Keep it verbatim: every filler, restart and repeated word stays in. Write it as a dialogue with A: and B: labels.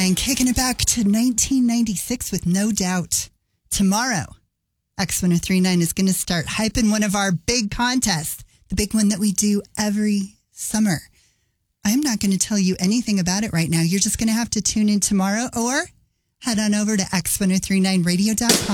A: And kicking it back to nineteen ninety-six with No Doubt. Tomorrow, X ten thirty-nine is going to start hyping one of our big contests, the big one that we do every summer. I'm not going to tell you anything about it right now. You're just going to have to tune in tomorrow or head on over to X ten thirty-nine radio dot com.